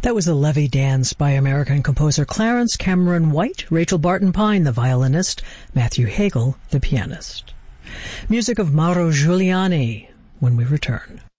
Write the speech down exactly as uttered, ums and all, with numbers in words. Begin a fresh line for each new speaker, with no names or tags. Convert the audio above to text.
That was the Levee Dance by American composer Clarence Cameron White, Rachel Barton Pine, the violinist, Matthew Hagel, the pianist. Music of Mauro Giuliani when we return.